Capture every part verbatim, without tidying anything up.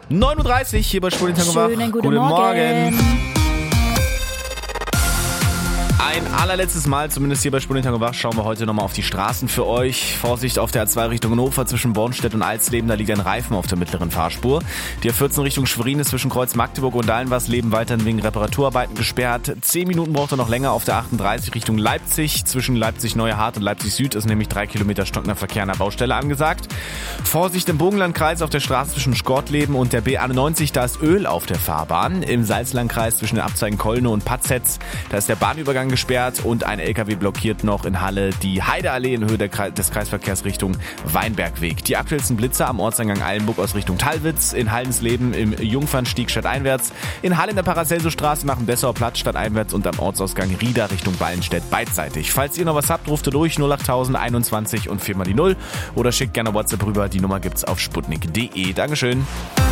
neun Uhr dreißig hier bei Sputnik Tag und Wach. Schönen guten, Guten Morgen. Morgen. Ein allerletztes Mal, zumindest hier bei Sputnik Tag und Wach, schauen wir heute nochmal auf die Straßen für euch. Vorsicht auf der A zwei Richtung Hannover zwischen Bornstedt und Alsleben, da liegt ein Reifen auf der mittleren Fahrspur. Die A vierzehn Richtung Schwerin ist zwischen Kreuz Magdeburg und Dallenwas-Leben weiterhin wegen Reparaturarbeiten gesperrt. Zehn Minuten braucht er noch länger auf der achtunddreißig Richtung Leipzig. Zwischen Leipzig-Neuerhardt und Leipzig-Süd ist nämlich drei Kilometer stockender Verkehr an der Baustelle angesagt. Vorsicht im Bogenlandkreis auf der Straße zwischen Schkortleben und der B einundneunzig, da ist Öl auf der Fahrbahn. Im Salzlandkreis zwischen den Abzweigen Kolne und Patzetz, da ist der Bahnübergang gesperrt und ein L K W blockiert noch in Halle die Heideallee in Höhe der Kre- des Kreisverkehrs Richtung Weinbergweg. Die aktuellsten Blitzer am Ortseingang Eilenburg aus Richtung Talwitz, in Hallensleben im Jungfernstieg stadteinwärts, in Halle in der Paracelso-Straße nach dem Dessauer Platz stadteinwärts und am Ortsausgang Rieda Richtung Ballenstedt beidseitig. Falls ihr noch was habt, ruft ihr durch null acht null null einundzwanzig und vier mal die null oder schickt gerne WhatsApp rüber. Die Nummer gibt's auf sputnik punkt de. Dankeschön.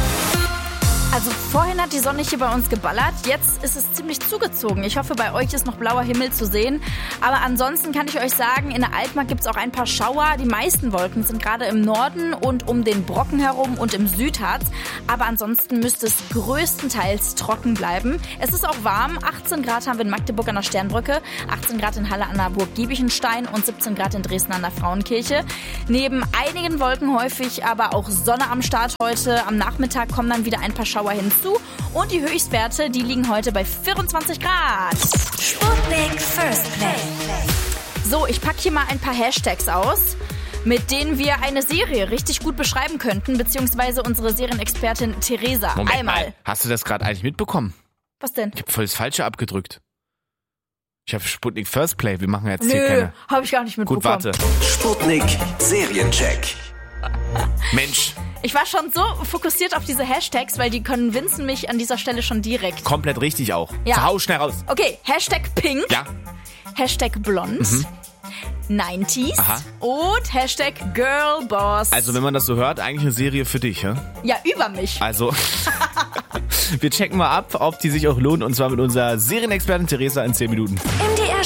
Also vorhin hat die Sonne hier bei uns geballert, jetzt ist es ziemlich zugezogen. Ich hoffe, bei euch ist noch blauer Himmel zu sehen. Aber ansonsten kann ich euch sagen, in der Altmark gibt es auch ein paar Schauer. Die meisten Wolken sind gerade im Norden und um den Brocken herum und im Südharz. Aber ansonsten müsste es größtenteils trocken bleiben. Es ist auch warm, achtzehn Grad haben wir in Magdeburg an der Sternbrücke, achtzehn Grad in Halle an der Burg Giebichenstein und siebzehn Grad in Dresden an der Frauenkirche. Neben einigen Wolken häufig aber auch Sonne am Start heute. Am Nachmittag kommen dann wieder ein paar Schauer hinzu und die Höchstwerte, die liegen heute bei vierundzwanzig Grad. Sputnik First Play. So, ich packe hier mal ein paar Hashtags aus, mit denen wir eine Serie richtig gut beschreiben könnten, beziehungsweise unsere Serienexpertin Theresa. Moment Einmal. mal, hast du das gerade eigentlich mitbekommen? Was denn? Ich habe voll das Falsche abgedrückt. Ich habe Sputnik First Play, wir machen jetzt Nö, hier keine... habe ich gar nicht mitbekommen. Gut, warte. Sputnik Seriencheck. Mensch, Ich war schon so fokussiert auf diese Hashtags, weil die convincen mich an dieser Stelle schon direkt. komplett richtig auch. Ja. So, hau schnell raus. Okay, Hashtag Pink, Ja, Hashtag Blond, Mhm. neunziger Aha. und Hashtag Girlboss. also wenn man das so hört, eigentlich eine Serie für dich, ja? Ja, über mich. Also, wir checken mal ab, ob die sich auch lohnt, und zwar mit unserer Serienexpertin Theresa in zehn Minuten. M D R